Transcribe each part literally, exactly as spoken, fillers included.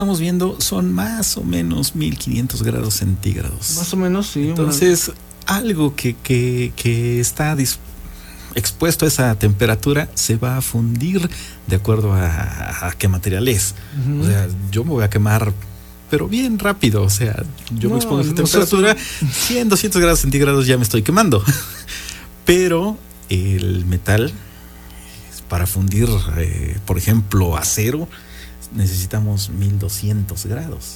estamos viendo son más o menos mil quinientos grados centígrados. Más o menos, sí. Entonces, una... algo que, que, que está dis- expuesto a esa temperatura se va a fundir de acuerdo a, a qué material es. Uh-huh. O sea, yo me voy a quemar, pero bien rápido. O sea, yo no, me expongo a esa temperatura, nosotros... cien, doscientos grados centígrados ya me estoy quemando. Pero el metal, para fundir, eh, por ejemplo, acero, necesitamos mil doscientos grados.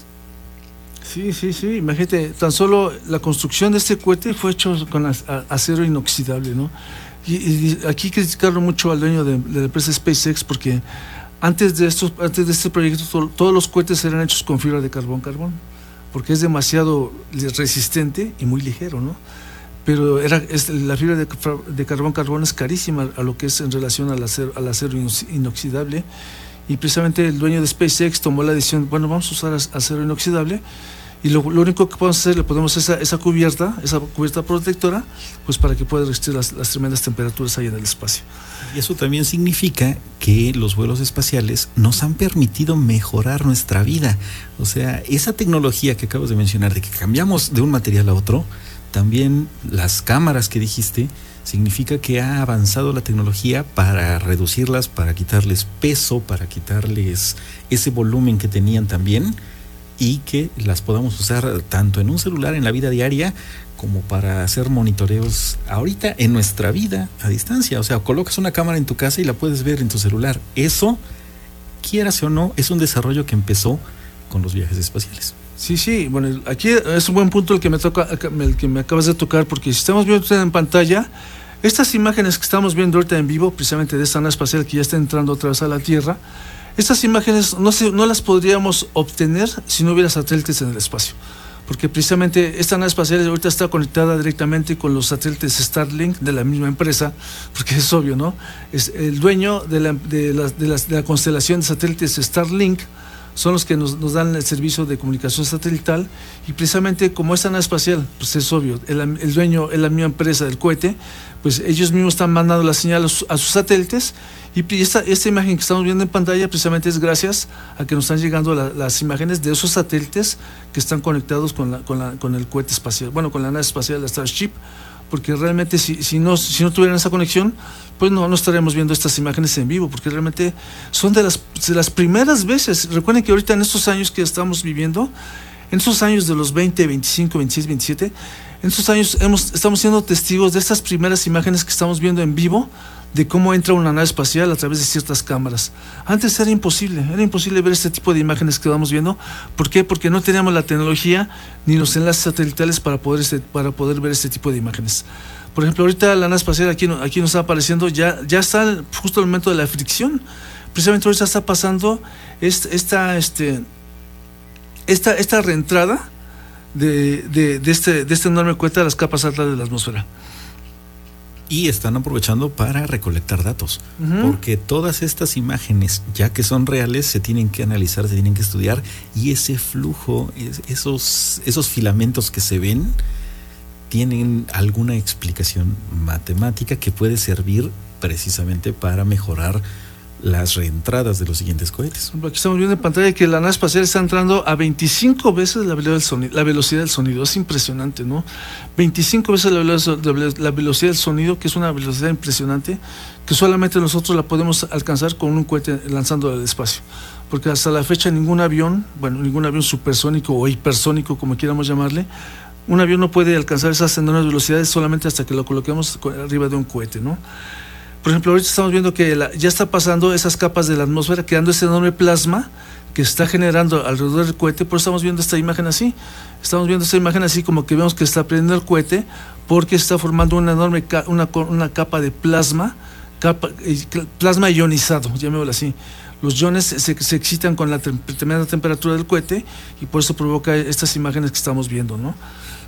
Sí, sí, sí. Imagínate, tan solo la construcción de este cohete fue hecho con acero inoxidable, ¿no? Y, y aquí criticaron mucho al dueño de, de la empresa SpaceX porque antes de estos, antes de este proyecto to, todos los cohetes eran hechos con fibra de carbón, carbón, porque es demasiado resistente y muy ligero, ¿no? Pero era, es, la fibra de, de carbón, carbón es carísima a lo que es en relación al acero, al acero inoxidable. Y precisamente el dueño de SpaceX tomó la decisión, bueno, vamos a usar acero inoxidable y lo, lo único que podemos hacer, le ponemos esa, esa cubierta, esa cubierta protectora, pues para que pueda resistir las, las tremendas temperaturas ahí en el espacio. Y eso también significa que los vuelos espaciales nos han permitido mejorar nuestra vida. O sea, esa tecnología que acabas de mencionar, de que cambiamos de un material a otro, también las cámaras que dijiste, significa que ha avanzado la tecnología para reducirlas, para quitarles peso, para quitarles ese volumen que tenían también y que las podamos usar tanto en un celular en la vida diaria como para hacer monitoreos ahorita en nuestra vida a distancia. O sea, colocas una cámara en tu casa y la puedes ver en tu celular. Eso, quieras o no, es un desarrollo que empezó con los viajes espaciales. Sí, sí, bueno, aquí es un buen punto el que me toca, el que me acabas de tocar, porque si estamos viendo en pantalla, estas imágenes que estamos viendo ahorita en vivo, precisamente de esta nave espacial que ya está entrando otra vez a la Tierra, estas imágenes no, se, no las podríamos obtener si no hubiera satélites en el espacio, porque precisamente esta nave espacial ahorita está conectada directamente con los satélites Starlink de la misma empresa, porque es obvio, ¿no? Es el dueño de la, de la, de la, de la constelación de satélites Starlink, son los que nos, nos dan el servicio de comunicación satelital, y precisamente como esta nave espacial, pues es obvio, el, el dueño es la misma empresa del cohete, pues ellos mismos están mandando la señal a, su, a sus satélites, y esta, esta imagen que estamos viendo en pantalla precisamente es gracias a que nos están llegando la, las imágenes de esos satélites que están conectados con, la, con, la, con el cohete espacial, bueno, con la nave espacial, la Starship, porque realmente si, si, no, si no tuvieran esa conexión, pues no, no estaríamos viendo estas imágenes en vivo, porque realmente son de las, de las primeras veces. Recuerden que ahorita en estos años que estamos viviendo, en estos años de los veinte, veinticinco, veintiséis, veintisiete, en estos años hemos, estamos siendo testigos de estas primeras imágenes que estamos viendo en vivo, de cómo entra una nave espacial a través de ciertas cámaras. Antes era imposible, era imposible ver este tipo de imágenes que vamos viendo. ¿Por qué? Porque no teníamos la tecnología ni los enlaces satelitales para poder, este, para poder ver este tipo de imágenes. Por ejemplo, ahorita la nave espacial aquí, aquí nos está apareciendo, ya, ya está justo el momento de la fricción. Precisamente ahorita está pasando esta, este, esta, esta reentrada de, de, de, este, de este enorme cohete a las capas altas de la atmósfera. Y están aprovechando para recolectar datos, uh-huh. porque todas estas imágenes, ya que son reales, se tienen que analizar, se tienen que estudiar, y ese flujo, esos, esos filamentos que se ven, tienen alguna explicación matemática que puede servir precisamente para mejorar las reentradas de los siguientes cohetes. Aquí estamos viendo en pantalla que la nave espacial está entrando a veinticinco veces la velocidad del sonido. La velocidad del sonido es impresionante, ¿no? veinticinco veces la velocidad, la velocidad del sonido, que es una velocidad impresionante, que solamente nosotros la podemos alcanzar con un cohete lanzando al espacio. Porque hasta la fecha ningún avión, bueno, ningún avión supersónico o hipersónico, como quieramos llamarle, un avión no puede alcanzar esas enormes velocidades solamente hasta que lo coloquemos arriba de un cohete, ¿no? Por ejemplo, ahorita estamos viendo que la, ya está pasando esas capas de la atmósfera, creando ese enorme plasma que se está generando alrededor del cohete. Por eso estamos viendo esta imagen así. Estamos viendo esta imagen así, como que vemos que está prendiendo el cohete, porque está formando una enorme ca una, una capa de plasma, capa, plasma ionizado, llamémoslo así. Los iones se, se excitan con la tremenda temperatura del cohete, y por eso provoca estas imágenes que estamos viendo, ¿no?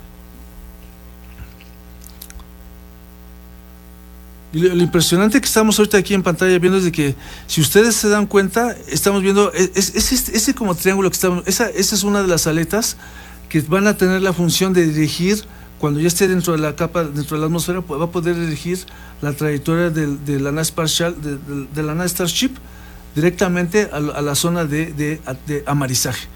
Y lo, lo impresionante que estamos ahorita aquí en pantalla viendo es de que, si ustedes se dan cuenta, estamos viendo es, es, es, ese como triángulo que estamos, esa, esa es una de las aletas que van a tener la función de dirigir, cuando ya esté dentro de la capa, dentro de la atmósfera, pues va a poder dirigir la trayectoria de, de la nave espacial, de, de, de la nave Starship, directamente a, a la zona de, de, de amarizaje.